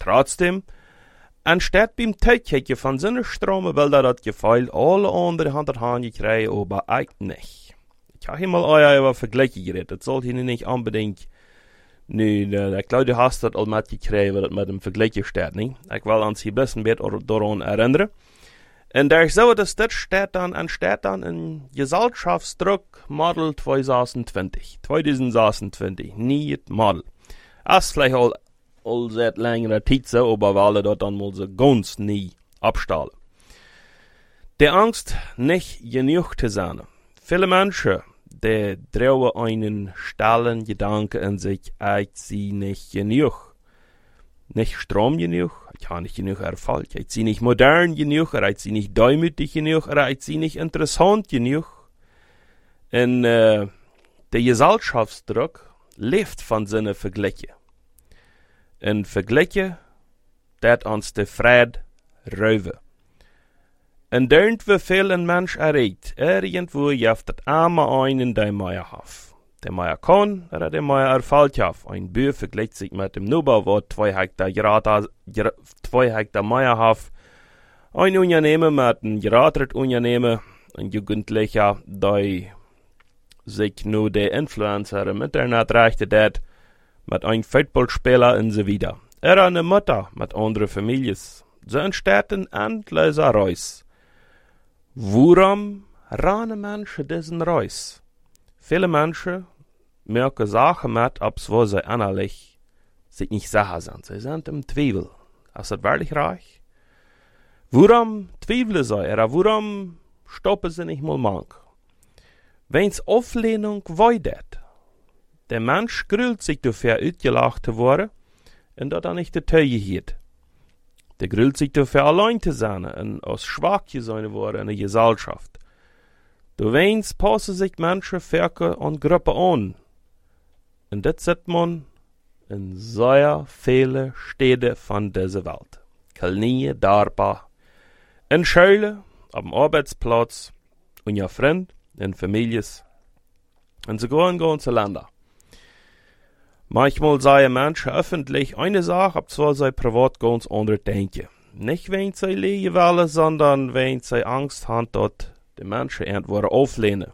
Trotzdem, anstatt beim Tätje von seinen Stromen will dat Gefühl alle andere Hand an Hand gekriegt, aber ich nicht. Ich habe mal euer über Vergleiche geredet, das sollte Ihnen nicht unbedingt, ich glaube, du hast das all mit gekriegt, was mit dem Vergleiche steht, nicht? Ich will uns hier ein bisschen daran erinnern. Und der so, dass das steht dann in Gesellschaftsdruck Model 2020. 2020, nicht Model. Das ist vielleicht all seit längerer Zeit so, aber wir alle dort dann mal so ganz nie abstahlen. Die Angst, nicht genug zu sein. Viele Menschen, die trauen einen stillen Gedanken in sich, ich sie nicht genug. Nicht Strom genug, ich habe nicht genug Erfolg, ich sie nicht modern genug, ich sie nicht demütig genug, ich sie nicht interessant genug. Und der Gesellschaftsdruck lebt von seinen Vergleichen. Und Vergleichen, das uns den Frieden rauben. Und dort wir viel ein Mensch erregt, irgendwo jaft das arme einen, der mehr hat. Der mehr kann, oder der mehr Erfolg hat. Ein Bauer vergleicht sich mit dem Nobel, wo 2 Hektar mehr hat. Ein Unternehmer mit einem geratert Unternehmer, ein Jugendlicher, der sich nur der Influencer im Internet reichte, mit einem Footballspieler und so weiter. Eine Mutter mit anderen Familien. So entsteht ein endloser Reis. Warum rennen Menschen diesen Reis? Viele Menschen merken Sachen mit, obwohl sie innerlich sich nicht sicher sind. Sie sind im Zweifel. Ist das wirklich reich? Warum zweifeln sie? Oder warum stoppen sie nicht mal mank? Wenn's Auflehnung weidet, der Mensch grüllt sich dafür ausgelacht zu werden und dat nicht der Teuje hielt. Der grüllt sich dafür allein zu sein und aus schwach zu sein worden in der Gesellschaft. Du weinst passen sich Menschen, Völker und Gruppen an. Und das sieht man in sehr vielen Städten von dieser Welt. Kalnie, Darpa, in Schule, auf dem Arbeitsplatz, und ja Freund, in Families, und sogar in ganzen Ländern. Manchmal sagen Menschen öffentlich eine Sache, obwohl sie privat ganz andere denken. Nicht, wenn sie liegen wollen, sondern wenn sie Angst haben, dass die Menschen irgendwo auflehnen.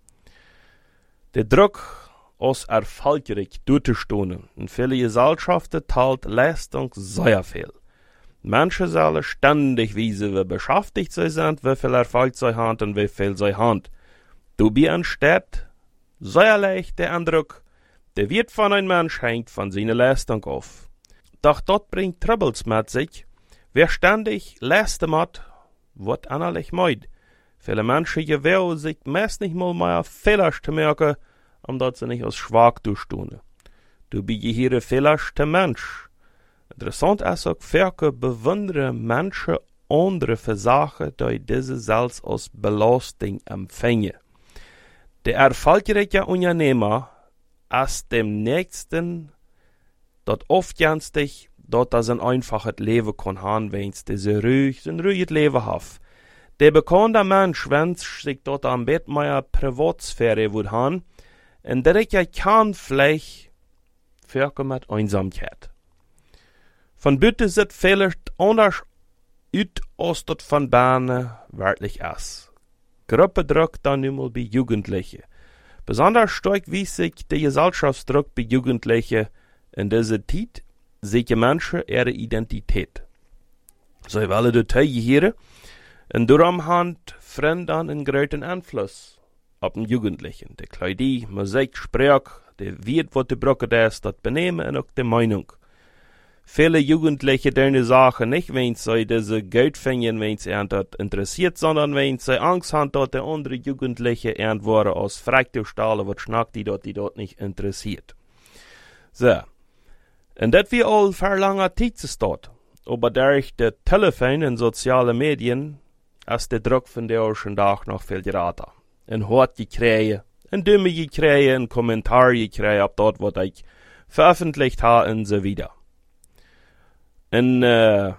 Der Druck, aus erfolgreich durchzustehen, in vielen Gesellschaften teilt Leistung sehr viel. Menschen sollen ständig wissen, wie beschäftigt sie sind, wie viel Erfolg sie haben und wie viel sie haben. Du bist anstatt sehr leicht der Eindruck, der Wert von einem Mensch hängt von seiner Leistung auf. Doch dort bringt Troubles mit sich. Wer ständig Leistung hat, wird innerlich meid. Viele Menschen gewähren sich meist nicht mal mehr Fehler zu merken, omdat sie nicht aus schwach durchstehen. Du bist hier ein fehlerster Mensch. Interessant ist auch, Völker bewundern Menschen andere für Sachen, die diese selbst als Belastung empfangen. Der erfolgreiche Unternehmer ist dem Nächsten, dort oft gänstig, dort er ein einfaches Leben kann haben, wenn es diese ein ruhiges Leben hat. Der bekannte Mensch wünscht sich dort am Bett mehr Privatsphäre wohl haben, und der kann vielleicht Völker mit Einsamkeit. Von Bütte sieht vielleicht anders aus, als von Bahnen wirklich ist. Gruppendruck dann nun mal bei Jugendlichen. Besonders stark wie sich der Gesellschaftsdruck bei Jugendlichen in dieser Zeit sehen Menschen ihre Identität. Sie wollen die Teile hier und darum haben Freunde einen großen Einfluss auf den Jugendlichen. Die Kleidung, Musik, Sprache, der Wert, was die Brücke ist, das Benehmen und auch die Meinung. Viele Jugendliche deren Sachen nicht, wenn sie diese Geld finden, wenn sie das interessiert, sondern wenn sie Angst haben, dass der andere Jugendliche irgendwo aus Frage stahlen, was schnackt die dort nicht interessiert. So. Und das wie all für lange Zeit steht. Aber durch das Telefon und soziale Medien ist der Druck von der ersten Tag noch viel gerater. Ein Hort gekriegt, ein Dumme gekriegt, ein Kommentar gekriegt, ab dort, was ich veröffentlicht habe und so weiter. Und dann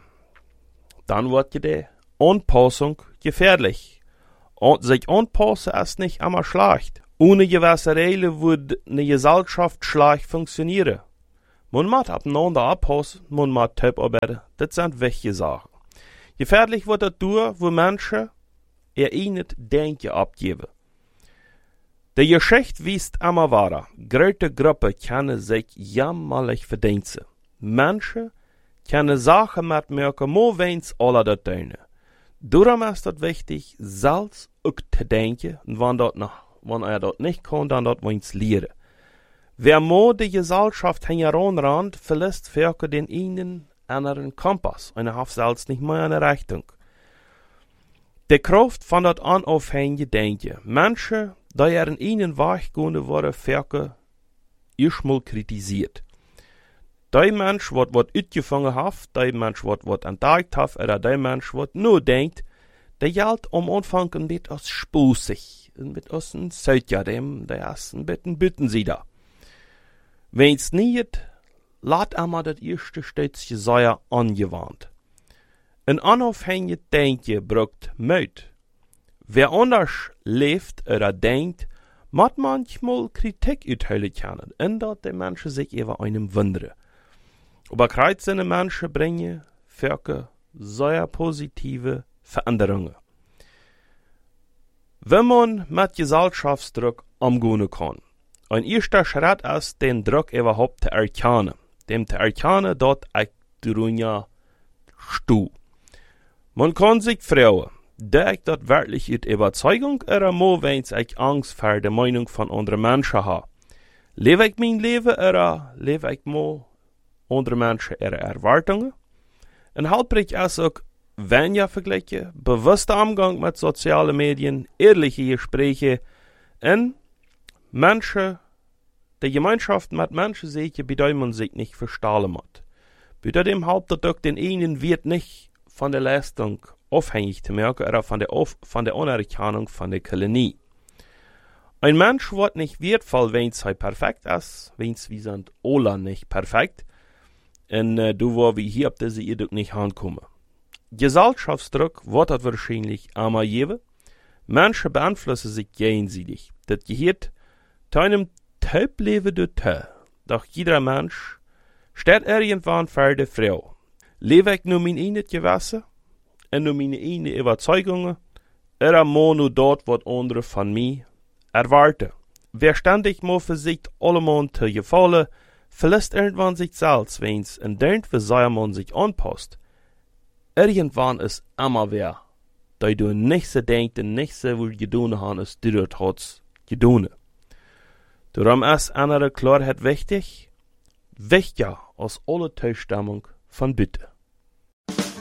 wird die Anpassung gefährlich. Und sich anpassen ist nicht immer schlecht. Ohne gewisse Regeln würde eine Gesellschaft schlecht funktionieren. Man moet aufeinander abpassen, man moet thuis arbeiten. Dat zijn wichtige Sachen. Gefährlich wordt dat door, wo Menschen nicht denken abgeben. Die Geschichte weist immer weiter. Große Gruppen können sich jämmerlich verdienen. Menschen können Sachen mitmerken, nur wenn's alle das tun. Darum ist es wichtig, selbst auch zu denken, und wenn das nicht kann, dann das wenn's lernen. Wer mo die Gesellschaft heranrannt, verlässt für den einen anderen Kompass, und hat selbst nicht mehr eine Richtung. Die Kraft von dat onafhängige Denken. Menschen, die in ihnen weichgehende worden, verke erstmal kritisiert. Die Mensch, wat uitgevangen heeft, die Mensch, wat entdeckt heeft, oder die Mensch, wat nur denkt, der geldt Anfang ein bisschen als spusig, ein bisschen als ein Sötja, der ist ein bisschen bitten sie da. Wenn's nicht, laat einmal das erste Stützchen Säuer angewandt. Ein unabhängiges Denken braucht Mut. Wer anders lebt oder denkt, muss manchmal Kritik uithalen können, und dat die Menschen sich über einem wundern. Aber kreuzende Menschen bringen für sehr positive Veränderungen. Wenn man mit Gesellschaftsdruck umgehen kann, ein erster Schritt ist, den Druck überhaupt zu erkennen. Dem zu erkennen, dort ich drunter stehe. Man kann sich fragen, der ich das wirklich uit Überzeugung oder mo wenn's ich Angst vor der Meinung von anderen Menschen habe? Lebe ich mein Leben oder lebe ich mo andere Menschen ihre Erwartungen? En halbrig ist auch, wenn ja vergleiche, bewusster Umgang mit sozialen Medien, ehrliche Gespräche und Menschen, die Gemeinschaft mit Menschen sehen, bei denen man sich nicht verstahlen muss. Bei dem halbt auch den einen wird nicht von der Leistung abhängig zu merken oder von der Anerkennung von der Kolonie. Ein Mensch wird nicht wertvoll, wenn er perfekt ist, wenn wir sind alle nicht perfekt. Und du wo wir hier auf diese Erde nicht ankommen. Gesellschaftsdruck wird das wahrscheinlich einmal geben. Menschen beeinflussen sich gegenseitig. Das gehört zu einem Typleben dazu. Doch jeder Mensch steht irgendwann vor der Frau. Lebe ich nur mein eigenes Gewissen und nur meine eigenen Überzeugungen oder muss nur dort, was andere von mir erwarten? Wer ständig mal versucht, allemal zu gefallen, verlässt irgendwann sich selbst, wenn's in dem, wie sehr man sich anpasst. Irgendwann ist immer wer, da du nicht so denkst und nicht so will getan haben, als du das hast getan. Darum ist eine Klarheit wichtig, wichtiger als alle Zustimmung von Bitte.